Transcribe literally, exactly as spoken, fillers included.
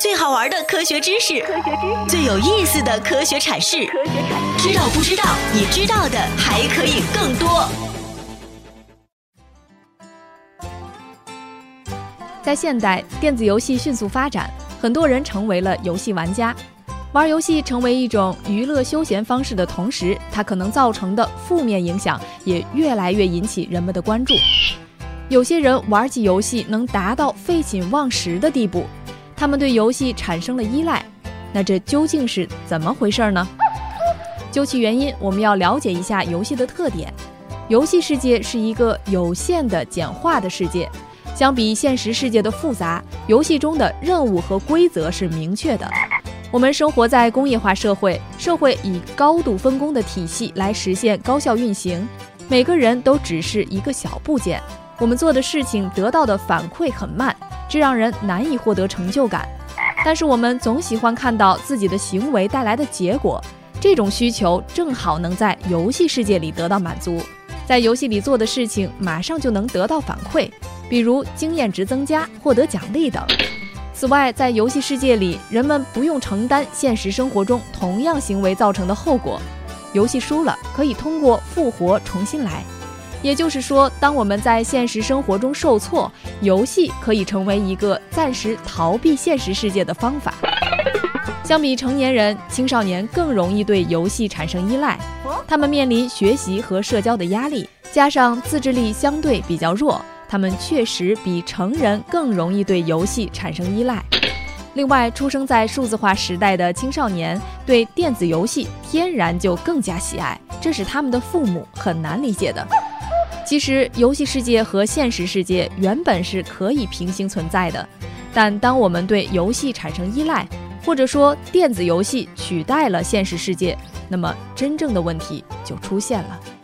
最好玩的科学知识，科学知识最有意思的科学阐释，科学阐释知道不知道？你知道的还可以更多。 在现代，电子游戏迅速发展，很多人成为了游戏玩家。玩游戏成为一种娱乐休闲方式的同时，它可能造成的负面影响也越来越引起人们的关注。有些人玩起游戏能达到废寝忘食的地步，他们对游戏产生了依赖。那这究竟是怎么回事呢？究其原因，我们要了解一下游戏的特点。游戏世界是一个有限的简化的世界，相比现实世界的复杂，游戏中的任务和规则是明确的。我们生活在工业化社会，社会以高度分工的体系来实现高效运行，每个人都只是一个小部件，我们做的事情得到的反馈很慢，这让人难以获得成就感。但是我们总喜欢看到自己的行为带来的结果，这种需求正好能在游戏世界里得到满足。在游戏里做的事情马上就能得到反馈，比如经验值增加、获得奖励等。此外，在游戏世界里，人们不用承担现实生活中同样行为造成的后果。游戏输了，可以通过复活重新来。也就是说，当我们在现实生活中受挫，游戏可以成为一个暂时逃避现实世界的方法。相比成年人，青少年更容易对游戏产生依赖，他们面临学习和社交的压力，加上自制力相对比较弱，他们确实比成人更容易对游戏产生依赖。另外，出生在数字化时代的青少年对电子游戏天然就更加喜爱，这是他们的父母很难理解的。其实，游戏世界和现实世界原本是可以平行存在的，但当我们对游戏产生依赖，或者说电子游戏取代了现实世界，那么真正的问题就出现了。